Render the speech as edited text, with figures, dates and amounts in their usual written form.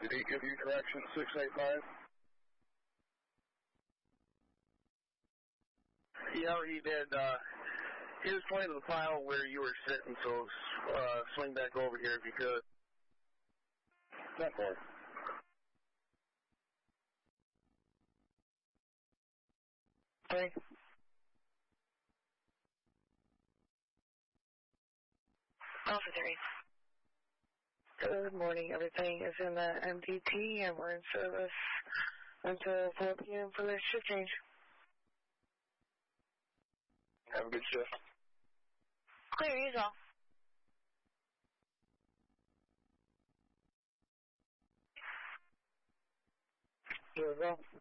Did he give you correction 685? Yeah, he did. He was pointing to the pile where you were sitting, so swing back over here if you could. Not far. Okay. Alpha 3. Good morning. Everything is in the MDT, and we're in service until 4 p.m. for the shift change. Have a good shift. Clear, use all. You as well.